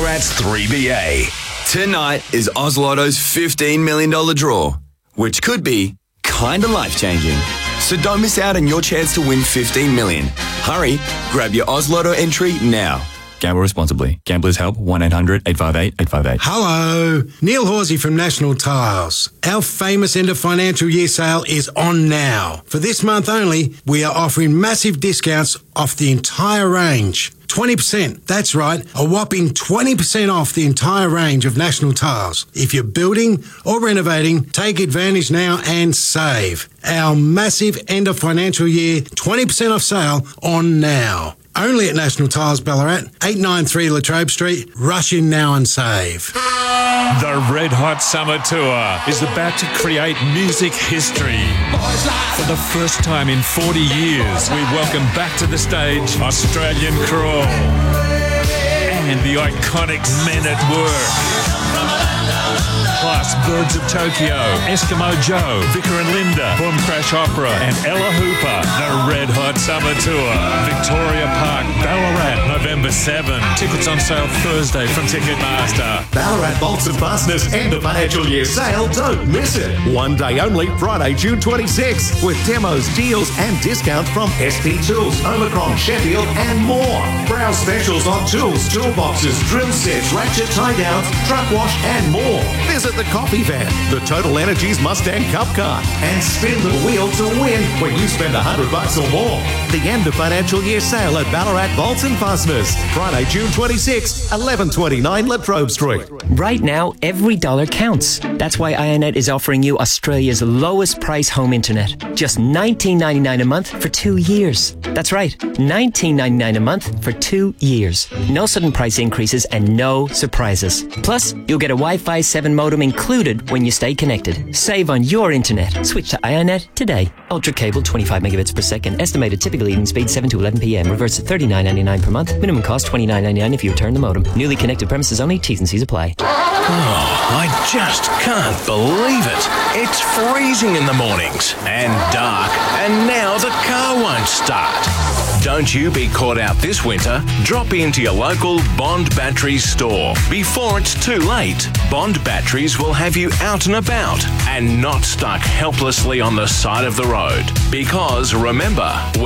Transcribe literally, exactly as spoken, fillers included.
Ballarat's three B A. Tonight is Oz Lotto's fifteen million dollars draw, which could be kinda life-changing. So don't miss out on your chance to win fifteen million dollars. Hurry, grab your Oz Lotto entry now. Gamble responsibly. Gamblers Help, one eight hundred eight five eight eight five eight. Hello, Neil Horsey from National Tiles. Our famous end of financial year sale is on now. For this month only, we are offering massive discounts off the entire range. twenty percent, that's right, a whopping twenty percent off the entire range of National Tiles. If you're building or renovating, take advantage now and save. Our massive end of financial year twenty percent off sale on now. Only at National Tiles Ballarat, eight ninety-three Latrobe Street. Rush in now and save. The Red Hot Summer Tour is about to create music history. For the first time in forty years, we welcome back to the stage Australian Crawl and the iconic Men at Work. Plus Birds of Tokyo, Eskimo Joe, Vicar and Linda, Boom Crash Opera and Ella Hooper. The Red Hot Summer Tour. Victoria Park, Ballarat, November seventh. Tickets on sale Thursday from Ticketmaster. Ballarat Bolts and Fasteners end of financial year sale. Don't miss it. One day only, Friday, June twenty-sixth, with demos, deals and discounts from S P Tools, Omicron, Sheffield and more. Browse specials on tools, toolboxes, drill sets, ratchet tie downs, truck wash and more. Visit the Coffee Van, the Total Energies Mustang Cup Car, and spin the wheel to win when you spend a hundred bucks or more. The end of financial year sale at Ballarat Bolts and Fasteners. Friday, June twenty-sixth, eleven twenty-nine Latrobe Street. Right now, every dollar counts. That's why Ionet is offering you Australia's lowest price home internet. Just nineteen ninety-nine a month for two years. That's right, nineteen ninety-nine a month for two years. No sudden price increases and no surprises. Plus, you'll get a Wi-Fi seven modem included when you stay connected. Save on your internet. Switch to Ionet today. Ultra cable, twenty-five megabits per second. Estimated typical eating speed seven to eleven p m. Reverse at thirty-nine ninety-nine per month. Minimum cost twenty-nine ninety-nine if you return the modem. Newly connected premises only. T's and C's apply. Oh, I just can't believe it. It's freezing in the mornings and dark, and now the car won't start. Don't you be caught out this winter. Drop into your local Bond Batteries store. Before it's too late, Bond Batteries will have you out and about and not stuck helplessly on the side of the road. Because remember,